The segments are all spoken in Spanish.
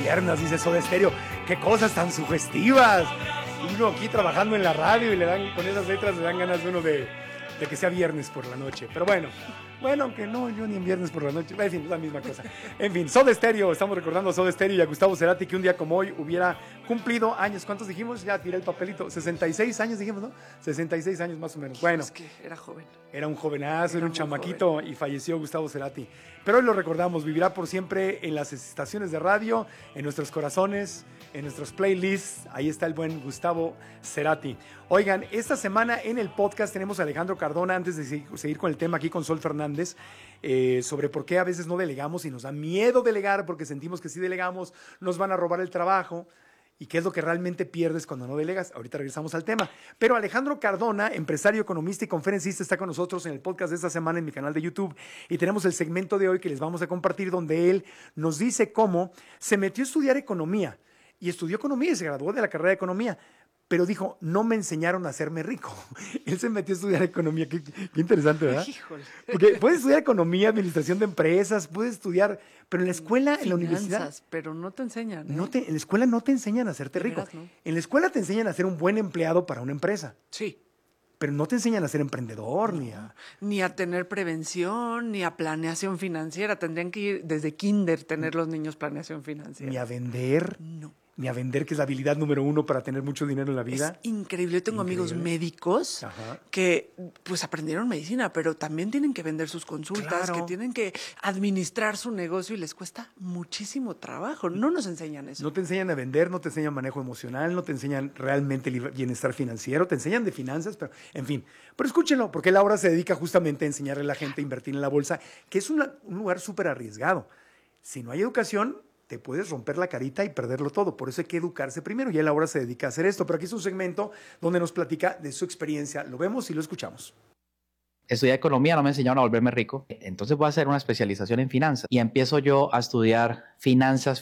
viernes, dice Soda Stereo. ¡Qué cosas tan sugestivas! Uno aquí trabajando en la radio y con esas letras le dan ganas de uno de que sea viernes por la noche. Pero bueno, aunque no, yo ni en viernes por la noche. En fin, es la misma cosa. En fin, Soda Stereo, estamos recordando a Soda Stereo y a Gustavo Cerati, que un día como hoy hubiera cumplido años. ¿Cuántos dijimos? Ya tiré el papelito. 66 años dijimos, ¿no? 66 años más o menos. Bueno. Es que era joven. Era un jovenazo, era un chamaquito joven. Y falleció Gustavo Cerati. Pero hoy lo recordamos, vivirá por siempre en las estaciones de radio, en nuestros corazones, en nuestros playlists. Ahí está el buen Gustavo Cerati. Oigan, esta semana en el podcast tenemos a Alejandro Cardona, antes de seguir con el tema aquí con Sol Fernández, sobre por qué a veces no delegamos y nos da miedo delegar porque sentimos que si delegamos nos van a robar el trabajo. ¿Y qué es lo que realmente pierdes cuando no delegas? Ahorita regresamos al tema. Pero Alejandro Cardona, empresario, economista y conferencista, está con nosotros en el podcast de esta semana en mi canal de YouTube. Y tenemos el segmento de hoy que les vamos a compartir, donde él nos dice cómo se metió a estudiar economía. Y estudió economía y se graduó de la carrera de economía. Pero dijo, no me enseñaron a hacerme rico. Él se metió a estudiar economía. Qué interesante, ¿verdad? Híjole. Porque puedes estudiar economía, administración de empresas, puedes estudiar, pero en la escuela, finanzas, en la universidad... pero no te enseñan. En la escuela no te enseñan a hacerte rico. Veras, ¿no? En la escuela te enseñan a ser un buen empleado para una empresa. Sí. Pero no te enseñan a ser emprendedor, No, ni a tener prevención, ni a planeación financiera. Tendrían que ir desde kinder tener los niños planeación financiera. Ni a vender. No. Ni a vender, que es la habilidad número 1 para tener mucho dinero en la vida. Es increíble. Yo tengo amigos médicos que pues aprendieron medicina, pero también tienen que vender sus consultas, que tienen que administrar su negocio y les cuesta muchísimo trabajo. No nos enseñan eso. No te enseñan a vender, no te enseñan manejo emocional, no te enseñan realmente bienestar financiero, te enseñan de finanzas, pero en fin. Pero escúchenlo, porque él ahora se dedica justamente a enseñarle a la gente a invertir en la bolsa, que es un lugar súper arriesgado. Si no hay educación, te puedes romper la carita y perderlo todo. Por eso hay que educarse primero y él ahora se dedica a hacer esto. Pero aquí es un segmento donde nos platica de su experiencia. Lo vemos y lo escuchamos. Estudié economía, no me enseñaron a volverme rico. Entonces voy a hacer una especialización en finanzas. Y empiezo yo a estudiar finanzas,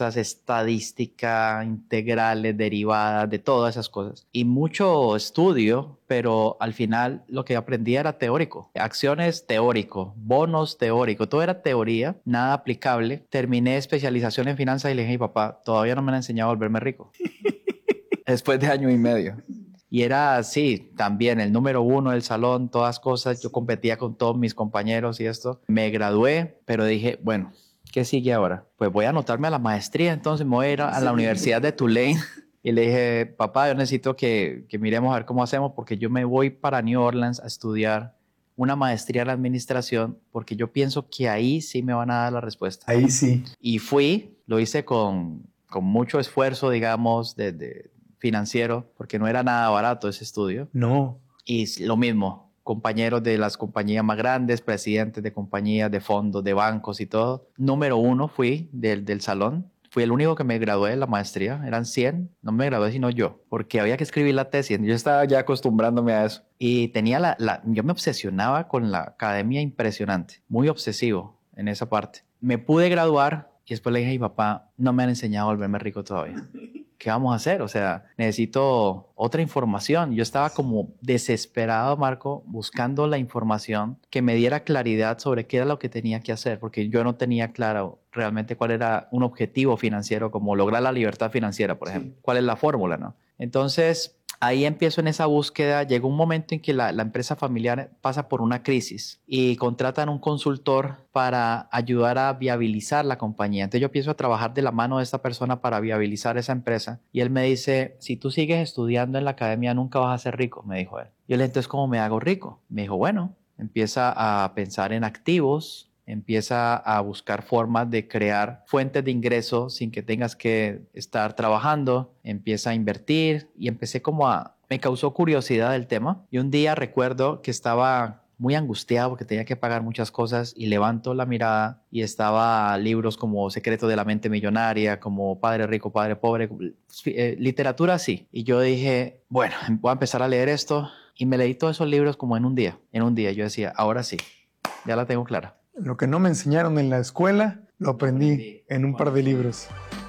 estadística, integrales, derivadas, de todas esas cosas. Y mucho estudio, pero al final lo que aprendí era teórico. Acciones teórico, bonos teórico, todo era teoría, nada aplicable. Terminé especialización en finanzas y le dije a mi papá, todavía no me han enseñado a volverme rico. Después de año y medio. Y era así, también el número 1 del salón, todas cosas. Yo competía con todos mis compañeros y esto. Me gradué, pero dije, bueno, ¿qué sigue ahora? Pues voy a anotarme a la maestría, entonces me voy a ir a la Universidad de Tulane. Y le dije, papá, yo necesito que miremos a ver cómo hacemos, porque yo me voy para New Orleans a estudiar una maestría en la administración, porque yo pienso que ahí sí me van a dar la respuesta. Ahí sí. Y fui, lo hice con mucho esfuerzo, digamos, financiero, porque no era nada barato ese estudio. No. Y lo mismo, compañeros de las compañías más grandes, presidentes de compañías, de fondos, de bancos y todo. Número 1 fui del salón. Fui el único que me gradué de la maestría. Eran 100. No me gradué sino yo, porque había que escribir la tesis. Yo estaba ya acostumbrándome a eso. Y tenía yo me obsesionaba con la academia impresionante. Muy obsesivo en esa parte. Me pude graduar y después le dije a mi papá, no me han enseñado a volverme rico todavía. ¿Qué vamos a hacer? O sea, necesito otra información. Yo estaba como desesperado, Marco, buscando la información que me diera claridad sobre qué era lo que tenía que hacer, porque yo no tenía claro realmente cuál era un objetivo financiero, como lograr la libertad financiera, por ejemplo. ¿Cuál es la fórmula, no? Entonces, ahí empiezo en esa búsqueda. Llegó un momento en que la empresa familiar pasa por una crisis y contratan un consultor para ayudar a viabilizar la compañía. Entonces yo empiezo a trabajar de la mano de esta persona para viabilizar esa empresa y él me dice, si tú sigues estudiando en la academia nunca vas a ser rico, me dijo él. Yo le dije, entonces, ¿cómo me hago rico? Me dijo, bueno, empieza a pensar en activos, empieza a buscar formas de crear fuentes de ingreso sin que tengas que estar trabajando, empieza a invertir y empecé me causó curiosidad el tema y un día recuerdo que estaba muy angustiado porque tenía que pagar muchas cosas y levanto la mirada y estaba libros como Secreto de la Mente Millonaria, como Padre Rico, Padre Pobre, literatura así. Y yo dije, bueno, voy a empezar a leer esto y me leí todos esos libros como en un día. En un día yo decía, ahora sí, ya la tengo clara. Lo que no me enseñaron en la escuela, lo aprendí en un par de libros.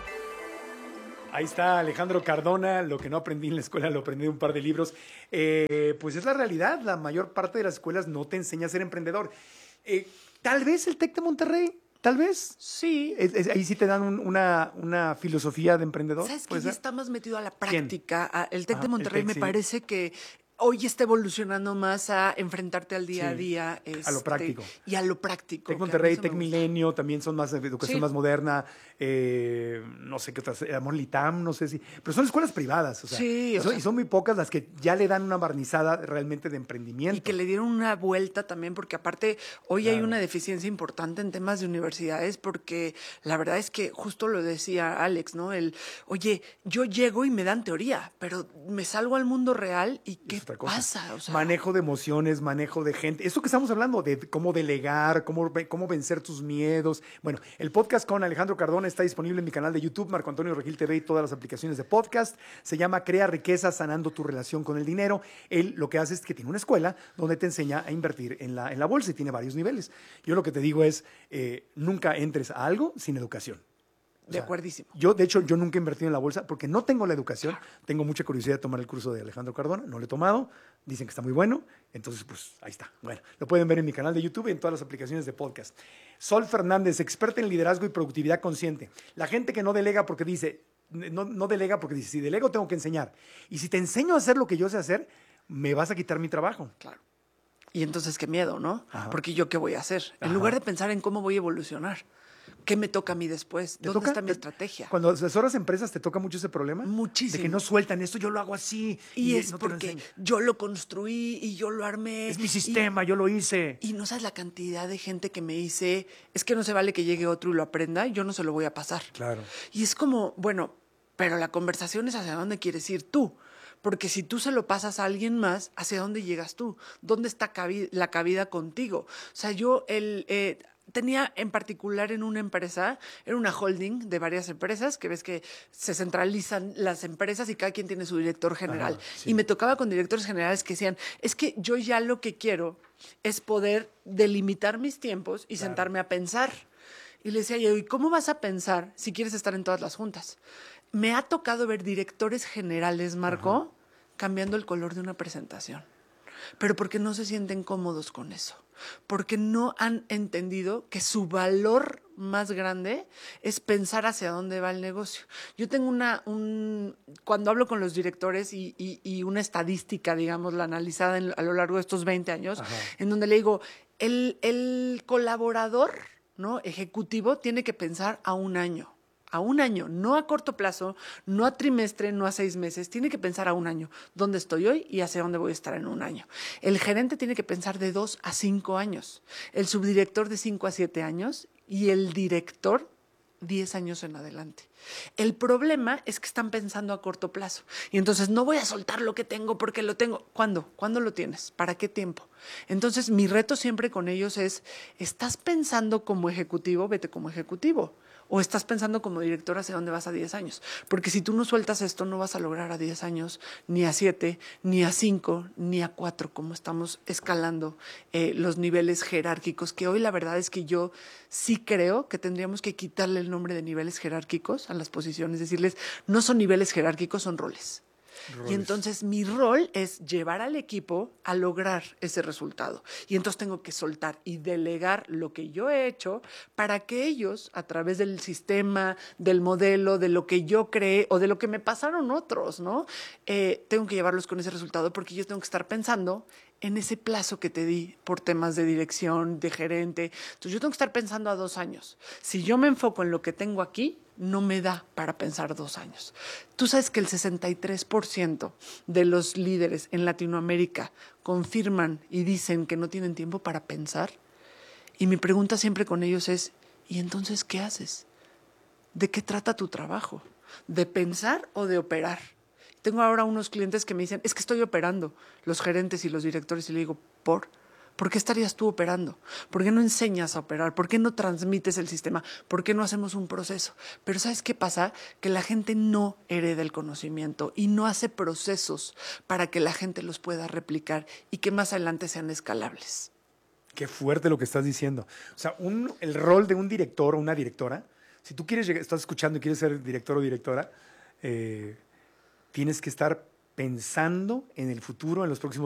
Ahí está Alejandro Cardona, lo que no aprendí en la escuela lo aprendí en un par de libros. Pues es la realidad, la mayor parte de las escuelas no te enseña a ser emprendedor. Tal vez el TEC de Monterrey Tal vez. Sí. Ahí sí te dan una filosofía de emprendedor. ¿Sabes que ya está más metido a la ¿Quién? práctica? El TEC de Monterrey me sí. parece que hoy está evolucionando más a enfrentarte al día a día. A lo práctico. Y a lo práctico. TEC Monterrey, TEC Milenio, también son más de educación más moderna. No sé qué otras. Amor Litam, no sé si. Pero son escuelas privadas. O sea, sí. Y son muy pocas las que ya le dan una barnizada realmente de emprendimiento. Y que le dieron una vuelta también, porque aparte hoy hay una deficiencia importante en temas de universidades, porque la verdad es que justo lo decía Alex, ¿no? Oye, yo llego y me dan teoría, pero me salgo al mundo real y ¿qué pasa? O sea, manejo de emociones, manejo de gente. Esto que estamos hablando de cómo delegar, cómo vencer tus miedos. Bueno, el podcast con Alejandro Cardona está disponible en mi canal de YouTube, Marco Antonio Regil TV y todas las aplicaciones de podcast. Se llama Crea Riqueza sanando tu relación con el dinero. Él lo que hace es que tiene una escuela donde te enseña a invertir en la bolsa y tiene varios niveles. Yo lo que te digo es, nunca entres a algo sin educación. De acuerdísimo. De hecho, yo nunca he invertido en la bolsa porque no tengo la educación. Tengo mucha curiosidad de tomar el curso de Alejandro Cardona. No lo he tomado. Dicen que está muy bueno. Entonces, pues, ahí está. Bueno, lo pueden ver en mi canal de YouTube y en todas las aplicaciones de podcast. Sol Fernández, experta en liderazgo y productividad consciente. La gente que no delega porque dice, no delega porque dice, si delego tengo que enseñar. Y si te enseño a hacer lo que yo sé hacer, me vas a quitar mi trabajo. Claro. Y entonces qué miedo, ¿no? Ajá. Porque yo qué voy a hacer. En lugar de pensar en cómo voy a evolucionar. ¿Qué me toca a mí después? ¿Dónde está mi estrategia? Cuando asesoras empresas, ¿te toca mucho ese problema? Muchísimo. De que no sueltan esto, yo lo hago así. Y es no porque yo lo construí y yo lo armé. Es mi sistema, yo lo hice. Y no sabes la cantidad de gente que me dice, es que no se vale que llegue otro y lo aprenda, yo no se lo voy a pasar. Claro. Y es como, bueno, pero la conversación es hacia dónde quieres ir tú. Porque si tú se lo pasas a alguien más, ¿hacia dónde llegas tú? ¿Dónde está la cabida contigo? O sea, yo tenía en particular en una empresa, era una holding de varias empresas, que ves que se centralizan las empresas y cada quien tiene su director general. Ajá, sí. Y me tocaba con directores generales que decían, es que yo ya lo que quiero es poder delimitar mis tiempos y sentarme a pensar. Y le decía yo, ¿y cómo vas a pensar si quieres estar en todas las juntas? Me ha tocado ver directores generales, Marco, cambiando el color de una presentación. Pero porque no se sienten cómodos con eso. Porque no han entendido que su valor más grande es pensar hacia dónde va el negocio. Yo tengo cuando hablo con los directores y una estadística, digamos, la analizada a lo largo de estos 20 años, en donde le digo, el colaborador, ¿no?, ejecutivo tiene que pensar a un año. A un año, no a corto plazo, no a trimestre, no a 6 meses. Tiene que pensar a un año. ¿Dónde estoy hoy y hacia dónde voy a estar en un año? El gerente tiene que pensar de 2 a 5 años. El subdirector de 5 a 7 años y el director 10 años en adelante. El problema es que están pensando a corto plazo. Y entonces no voy a soltar lo que tengo porque lo tengo. ¿Cuándo? ¿Cuándo lo tienes? ¿Para qué tiempo? Entonces mi reto siempre con ellos es, ¿estás pensando como ejecutivo? Vete como ejecutivo. ¿O estás pensando como director hacia dónde vas a 10 años? Porque si tú no sueltas esto, no vas a lograr a 10 años, ni a 7, ni a 5, ni a 4, como estamos escalando los niveles jerárquicos, que hoy la verdad es que yo sí creo que tendríamos que quitarle el nombre de niveles jerárquicos a las posiciones, decirles, no son niveles jerárquicos, son roles. Y entonces mi rol es llevar al equipo a lograr ese resultado. Y entonces tengo que soltar y delegar lo que yo he hecho para que ellos, a través del sistema, del modelo, de lo que yo creé o de lo que me pasaron otros, ¿no? Tengo que llevarlos con ese resultado porque yo tengo que estar pensando en ese plazo que te di por temas de dirección, de gerente. Entonces yo tengo que estar pensando a 2 años. Si yo me enfoco en lo que tengo aquí, no me da para pensar 2 años. Tú sabes que el 63% de los líderes en Latinoamérica confirman y dicen que no tienen tiempo para pensar. Y mi pregunta siempre con ellos es, ¿y entonces qué haces? ¿De qué trata tu trabajo? ¿De pensar o de operar? Tengo ahora unos clientes que me dicen, es que estoy operando, los gerentes y los directores, y le digo, ¿por qué estarías tú operando? ¿Por qué no enseñas a operar? ¿Por qué no transmites el sistema? ¿Por qué no hacemos un proceso? Pero ¿sabes qué pasa? Que la gente no hereda el conocimiento y no hace procesos para que la gente los pueda replicar y que más adelante sean escalables. Qué fuerte lo que estás diciendo. O sea, el rol de un director o una directora, si tú estás escuchando y quieres ser director o directora, tienes que estar pensando en el futuro, en los próximos